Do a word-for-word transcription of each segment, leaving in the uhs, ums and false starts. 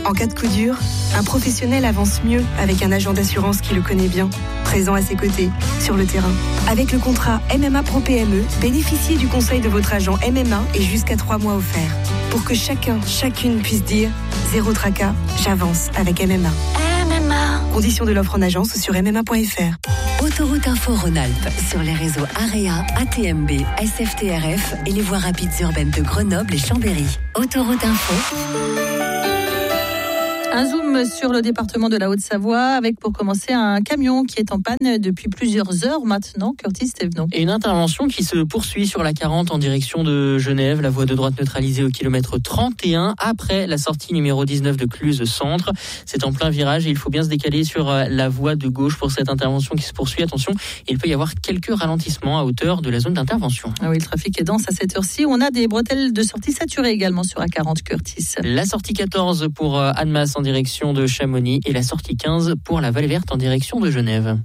En cas de coup dur, un professionnel avance mieux avec un agent d'assurance qui le connaît bien, présent à ses côtés, sur le terrain. Avec le contrat M M A Pro P M E, bénéficiez du conseil de votre agent M M A et jusqu'à trois mois offerts. Pour que chacun, chacune puisse dire « Zéro tracas, j'avance avec M M A ». M M A. Conditions de l'offre en agence sur m m a point f r. Autoroute Info Rhône-Alpes sur les réseaux AREA, A T M B, S F T R F et les voies rapides urbaines de Grenoble et Chambéry. Autoroute Info. Un zoom sur le département de la Haute-Savoie avec pour commencer un camion qui est en panne depuis plusieurs heures maintenant, Curtis Thévenot. Et une intervention qui se poursuit sur la quarante en direction de Genève, la voie de droite neutralisée au kilomètre trente et un après la sortie numéro dix-neuf de Cluse Centre. C'est en plein virage et il faut bien se décaler sur la voie de gauche pour cette intervention qui se poursuit. Attention, il peut y avoir quelques ralentissements à hauteur de la zone d'intervention. Ah oui, le trafic est dense à cette heure-ci. On a des bretelles de sortie saturées également sur A quarante, Curtis. La sortie quatorze pour Annemasse en direction de Chamonix et la sortie quinze pour la Vallée Verte en direction de Genève.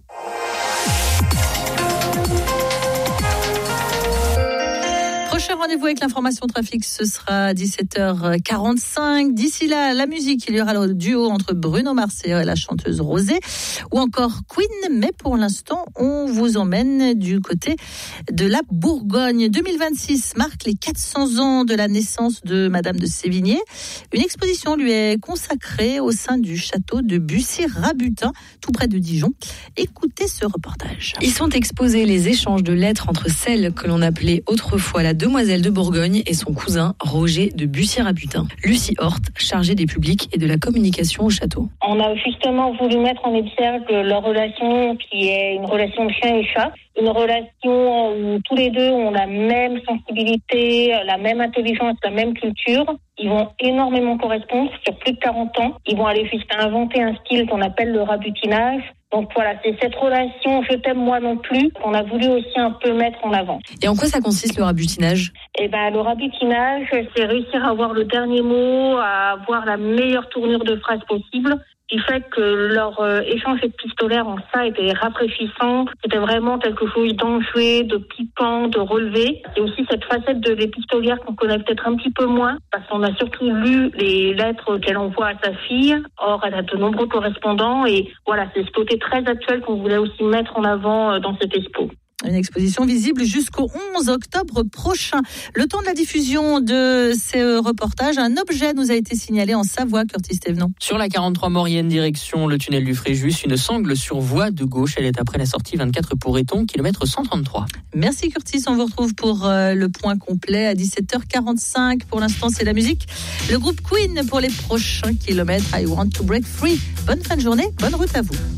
Prochain rendez-vous avec l'information trafic, ce sera à dix-sept heures quarante-cinq. D'ici là, la musique, il y aura le duo entre Bruno Mars et la chanteuse Rosé, ou encore Queen. Mais pour l'instant, on vous emmène du côté de la Bourgogne. deux mille vingt-six marque les quatre cents ans de la naissance de Madame de Sévigné. Une exposition lui est consacrée au sein du château de Bussy-Rabutin, tout près de Dijon. Écoutez ce reportage. Ils sont exposés les échanges de lettres entre celle que l'on appelait autrefois la demoiselle de Bourgogne et son cousin Roger de Bussy-Rabutin. Lucie Hort, chargée des publics et de la communication au château. On a justement voulu mettre en exergue leur relation qui est une relation de chien et chat. Une relation où tous les deux ont la même sensibilité, la même intelligence, la même culture. Ils vont énormément correspondre sur plus de quarante ans. Ils vont aller jusqu'à inventer un style qu'on appelle le rabutinage. Donc voilà, c'est cette relation « je t'aime moi non plus » qu'on a voulu aussi un peu mettre en avant. Et en quoi ça consiste le rabutinage ? Eh ben, le rabutinage, c'est réussir à avoir le dernier mot, à avoir la meilleure tournure de phrase possible. Ce qui fait que leur euh, échange épistolaire en ça était rafraîchissant. C'était vraiment quelque chose d'enjoué, de piquant, de relevé. Et aussi cette facette de l'épistolière qu'on connaît peut-être un petit peu moins, parce qu'on a surtout lu les lettres qu'elle envoie à sa fille. Or, elle a de nombreux correspondants. Et voilà, c'est ce côté très actuel qu'on voulait aussi mettre en avant dans cette expo. Une exposition visible jusqu'au onze octobre prochain. Le temps de la diffusion de ces reportages, un objet nous a été signalé en Savoie, Curtis Thévenot. Sur la quarante-trois Maurienne, direction le tunnel du Fréjus, une sangle sur voie de gauche. Elle est après la sortie vingt-quatre pour Éton, kilomètre cent trente-trois. Merci Curtis, on vous retrouve pour euh, le point complet à dix-sept heures quarante-cinq. Pour l'instant, c'est la musique. Le groupe Queen pour les prochains kilomètres. I want to break free. Bonne fin de journée, bonne route à vous.